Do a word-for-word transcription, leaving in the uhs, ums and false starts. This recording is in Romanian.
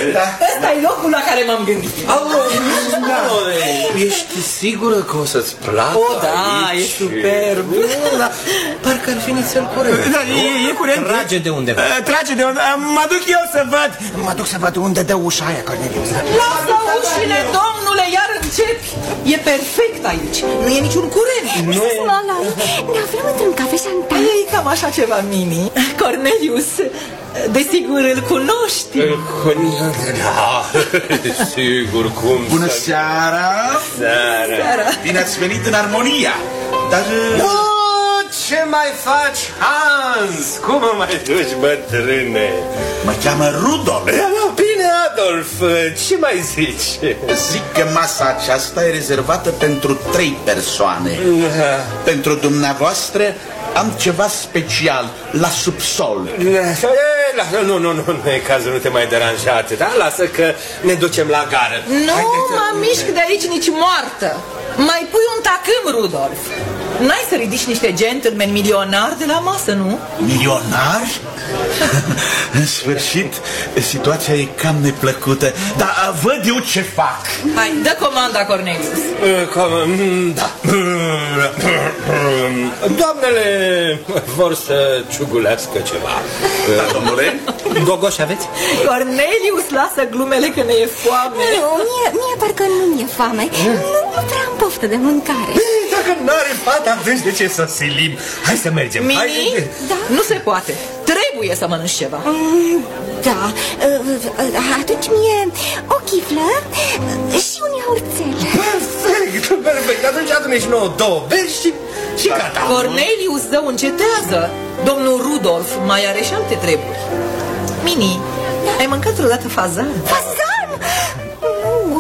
Da. Ăsta e locul la care m-am gândit. Ești sigură că o să-ți placă? O, da, aici? e superb. Da, parcă ar fi nițel curent. Da, e, e curent. Trage de undeva. Trage de undeva. Mă duc eu să văd. Mă duc să văd unde dă ușa aia, Cornelius. Lasă ușile, domnule, iar începi. E perfect aici. Nu e niciun curent. Nu. Mama, ne aflăm într-un cafe Chantal. E cam așa ceva, Mimi. Cornelius, desigur îl cunoști. Da, sigur, cum. Bună seara. Seara. Bine ați venit în Armonia. Dar... Ce mai faci, Hans? Cum mă mai duci, bătrâne? Mă cheamă Rudolf. Bine, Adolf, ce mai zici? Zic că masa aceasta e rezervată pentru trei persoane. Pentru dumneavoastră am ceva special la subsol. Nu, nu, nu, nu e cazul, nu te mai deranja atât, da? Lasă că ne ducem la gară. Nu mă mișc de aici nici moartă. Mai pui un tacâm, Rudolf. N-ai să ridici niște gentlemen milionari de la masă, nu? Milionari? În sfârșit, situația e cam neplăcută. Dar văd eu ce fac. Hai, dă comanda, Cornelius. Da. Doamnele vor să ciugulească ceva. Da, domnule? Gogoși aveți? Cornelius, lasă glumele că ne e foame. Nu, mie, mie parcă nu mi-e foame. Nu, nu prea am poftă de mâncare. Dacă n-are fata, atunci de ce să silim? Hai să mergem. Mini, Hai. da? Nu se poate. Trebuie să mănânci ceva. Mm, da, atunci mie o chiflă și un iaurțel. Perfect, perfect. Atunci adune și nouă două beri și, și gata. Cornelius, zău, încetează. Domnul Rudolf mai are și alte treburi. Mini, ai mâncat vreodată fazan? Fazan?